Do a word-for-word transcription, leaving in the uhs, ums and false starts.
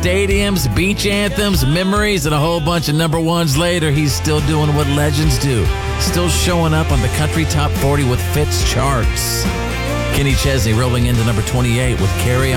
stadiums, beach anthems, memories, and a whole bunch of number ones later, he's still doing what legends do. Still showing up on the country top forty with Fitz charts. Kenny Chesney rolling into number twenty-eight with Carry On.